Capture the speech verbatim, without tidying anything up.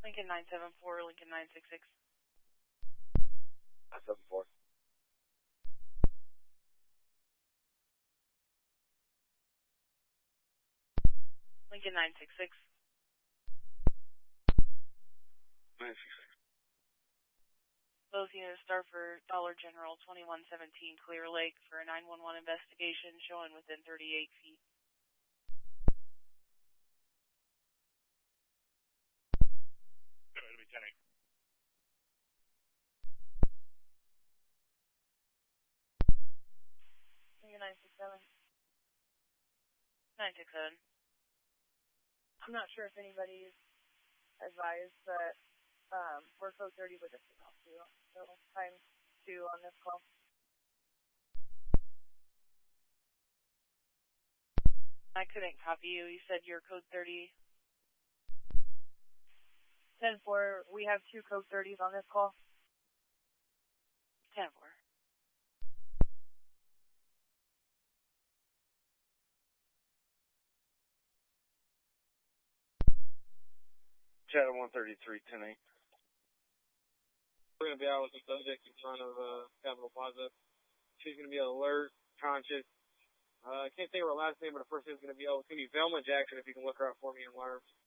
Lincoln nine seven four, Lincoln nine six six. nine seven four. Lincoln nine six six. nine six six. Both units start for Dollar General twenty-one seventeen Clear Lake for a nine one one investigation showing within thirty-eight feet. It'll be ten eight. Lincoln nine six seven. nine six seven. I'm not sure if anybody's advised, but um, we're code thirty with a signal too. So times two on this call. I couldn't copy you. You said you're code thirty. ten four. We have two code thirties on this call. ten four. Chatham one thirty-three, ten eight. We're going to be out with the subject in front of uh, Capitol Plaza. She's going to be alert, conscious. Uh, I can't think of her last name, but her first name is going to be, oh, it's going to be Velma Jackson, if you can look her up for me in Worms.